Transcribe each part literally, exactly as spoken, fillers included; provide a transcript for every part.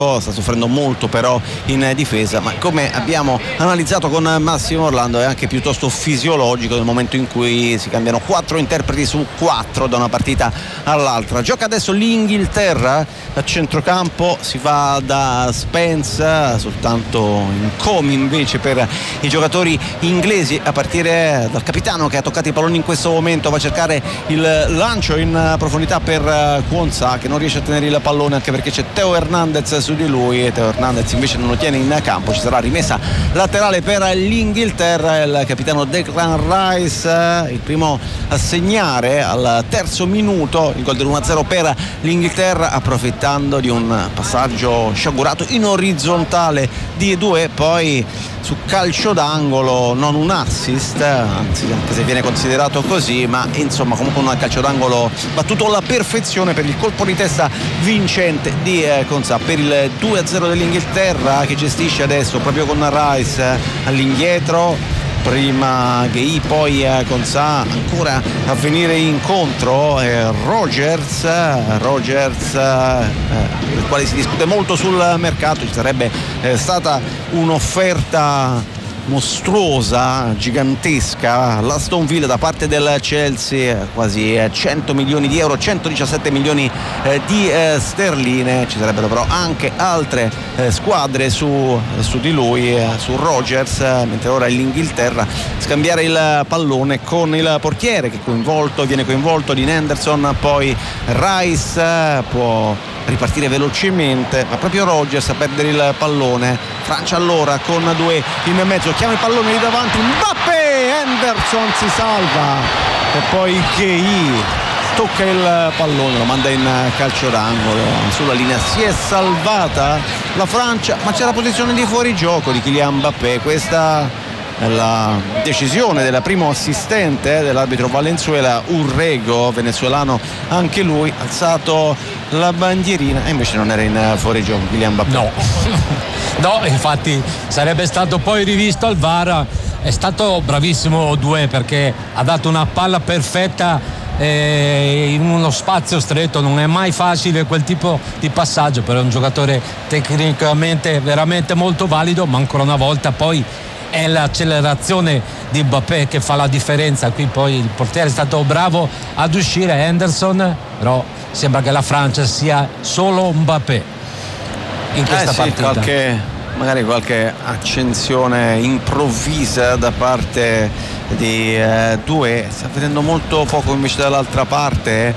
sta soffrendo molto però in difesa, ma come abbiamo analizzato con Massimo Orlando è anche piuttosto fisiologico nel momento in cui si cambiano quattro interpreti su quattro da una partita all'altra. Gioca adesso l'Inghilterra a centrocampo, si va da Spence, soltanto incomi invece per i giocatori inglesi, a partire dal capitano che ha toccato i palloni in questo momento. Va a cercare il lancio in profondità per Quansah, che non riesce a tenere il pallone anche perché c'è Theo Hernandez su di lui, e Theo Hernandez invece non lo tiene in campo. Ci sarà rimessa laterale per l'Inghilterra, il capitano Declan Rice, il primo a segnare al terzo minuto il gol dell'uno a zero per l'Inghilterra, approfittando di un passaggio sciagurato in orizzontale di due, poi su calcio d'angolo, non un assist, anzi anche se viene considerato così, ma insomma comunque un calcio d'angolo battuto alla perfezione per il colpo di testa vincente di eh, Quansah per il due a zero dell'Inghilterra, che gestisce adesso proprio con Rice all'indietro, prima Gay, poi eh, Quansah ancora a venire incontro, eh, Rogers Rogers eh, del quale si discute molto sul mercato. Ci sarebbe eh, stata un'offerta mostruosa, gigantesca, l'Aston Villa da parte del Chelsea, quasi cento milioni di euro, centodiciassette milioni eh, di eh, sterline. Ci sarebbero però anche altre eh, squadre su, su di lui, eh, su Rogers, eh, mentre ora l'Inghilterra scambiare il pallone con il portiere che è coinvolto, viene coinvolto di Henderson, poi Rice eh, può ripartire velocemente, ma proprio Rogers a perdere il pallone. Francia allora con due in mezzo, chiama il pallone di davanti, Mbappé, Henderson si salva e poi Gay tocca il pallone, lo manda in calcio d'angolo. Sulla linea si è salvata la Francia, ma c'è la posizione di fuorigioco di Kylian Mbappé. Questa la decisione del primo assistente dell'arbitro Valenzuela Urrego, venezuelano anche lui, alzato la bandierina e invece non era in fuorigioco Kylian Mbappé. No, no, infatti sarebbe stato poi rivisto al V A R. È stato bravissimo Doué perché ha dato una palla perfetta eh, in uno spazio stretto. Non è mai facile quel tipo di passaggio, però è un giocatore tecnicamente veramente molto valido, ma ancora una volta poi è l'accelerazione di Mbappé che fa la differenza. Qui poi il portiere è stato bravo ad uscire, Henderson, però sembra che la Francia sia solo Mbappé in questa eh sì, partita. Qualche, magari qualche accensione improvvisa da parte di eh, Doué, sta vedendo molto poco invece dall'altra parte.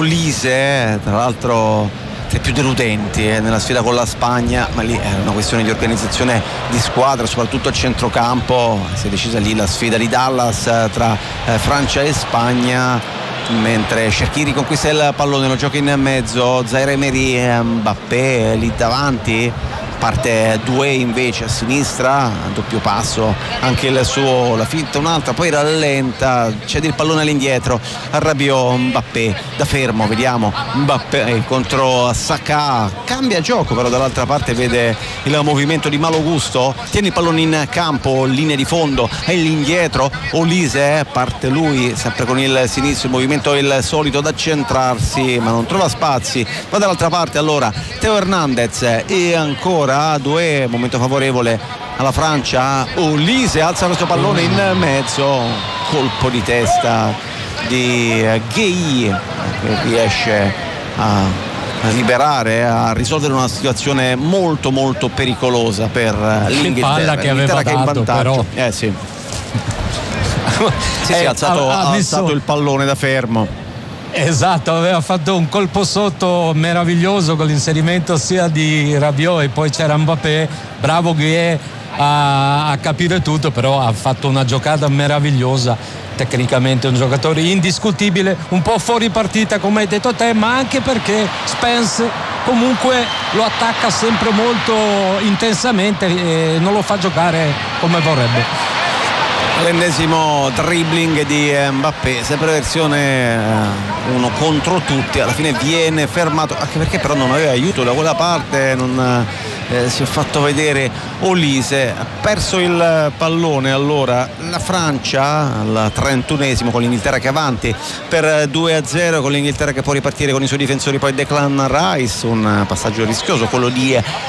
Olise, tra l'altro tra i più deludenti eh, nella sfida con la Spagna, ma lì è una questione di organizzazione di squadra, soprattutto a centrocampo. Si è decisa lì la sfida di Dallas eh, tra eh, Francia e Spagna, mentre Shaqiri conquista il pallone, lo gioca in mezzo, Zaire Emery, eh, Mbappé lì davanti, parte Doué invece a sinistra, doppio passo anche il suo, la finta un'altra, poi rallenta, cede il pallone all'indietro a Rabiot, Mbappé da fermo, vediamo Mbappé contro Saka, cambia gioco però dall'altra parte, vede il movimento di malo gusto, tiene il pallone in campo, linea di fondo e l'indietro, Olise parte lui sempre con il sinistro, il movimento è il solito da centrarsi ma non trova spazi, va dall'altra parte allora Theo Hernandez e ancora Doué, momento favorevole alla Francia, Olise alza questo pallone in mezzo, colpo di testa di Gay che riesce a liberare, a risolvere una situazione molto molto pericolosa per l'Inghilterra. Palla che aveva che dato però eh sì sì, sì, eh, ha alzato, ha, ha ha messo... alzato il pallone da fermo. Esatto, aveva fatto un colpo sotto meraviglioso con l'inserimento sia di Rabiot e poi c'era Mbappé, bravo Gueye a, a capire tutto, però ha fatto una giocata meravigliosa, tecnicamente un giocatore indiscutibile, un po' fuori partita come hai detto te, ma anche perché Spence comunque lo attacca sempre molto intensamente e non lo fa giocare come vorrebbe. L'ennesimo dribbling di Mbappé, sempre versione uno contro tutti, alla fine viene fermato, anche perché però non aveva aiuto da quella parte, non eh, si è fatto vedere Olise, ha perso il pallone. Allora la Francia al trentunesimo con l'Inghilterra che è avanti per due a zero, con l'Inghilterra che può ripartire con i suoi difensori, poi Declan Rice, un passaggio rischioso quello di